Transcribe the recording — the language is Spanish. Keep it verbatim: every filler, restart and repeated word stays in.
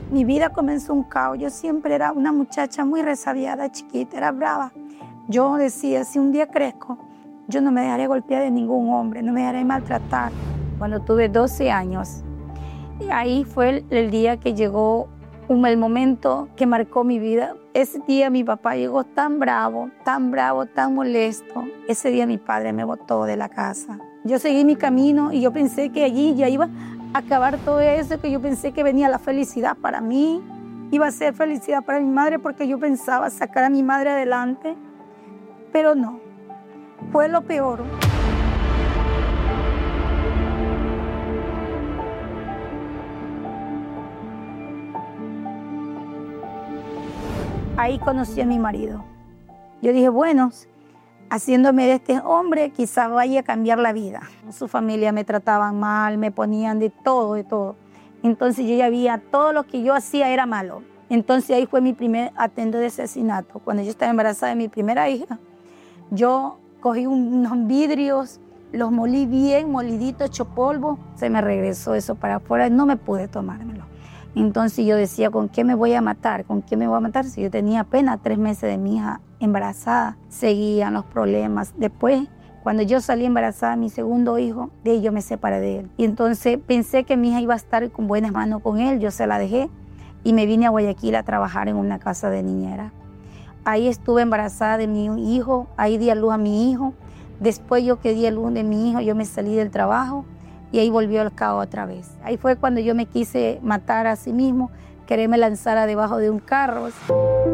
Mi vida comenzó un caos. Yo siempre era una muchacha muy resabiada, chiquita, era brava. Yo decía, si un día crezco, yo no me dejaré golpear de ningún hombre, no me dejaré maltratar. Cuando tuve doce años, y ahí fue el, el día que llegó un, el momento que marcó mi vida. Ese día mi papá llegó tan bravo, tan bravo, tan molesto. Ese día mi padre me botó de la casa. Yo seguí mi camino y yo pensé que allí ya iba a acabar todo eso, que yo pensé que venía la felicidad para mí. Iba a ser felicidad para mi madre porque yo pensaba sacar a mi madre adelante. Pero no, fue lo peor. Ahí conocí a mi marido. Yo dije, bueno, haciéndome de este hombre, quizás vaya a cambiar la vida. Su familia me trataban mal, me ponían de todo, de todo. Entonces yo ya veía, todo lo que yo hacía era malo. Entonces ahí fue mi primer atento de asesinato. Cuando yo estaba embarazada de mi primera hija, yo cogí unos vidrios, los molí bien, moliditos, hecho polvo. Se me regresó eso para afuera y no me pude tomármelo. Entonces yo decía, ¿con qué me voy a matar? ¿Con qué me voy a matar? Si yo tenía apenas tres meses de mi hija embarazada, seguían los problemas. Después, cuando yo salí embarazada de mi segundo hijo, de ahí yo me separé de él. Y entonces pensé que mi hija iba a estar con buenas manos con él, yo se la dejé y me vine a Guayaquil a trabajar en una casa de niñera. Ahí estuve embarazada de mi hijo, ahí di a luz a mi hijo. Después yo que di a luz de mi hijo, yo me salí del trabajo. Y ahí volvió el caos otra vez. Ahí fue cuando yo me quise matar a sí mismo, quererme lanzar debajo de un carro.